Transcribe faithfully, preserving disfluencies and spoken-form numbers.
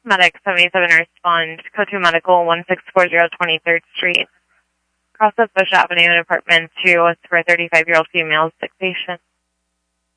Medic seventy-seven respond, code two medical one six four zero twenty-third Street. Cross of Bush Avenue in apartment two for a thirty-five-year-old female sick patient.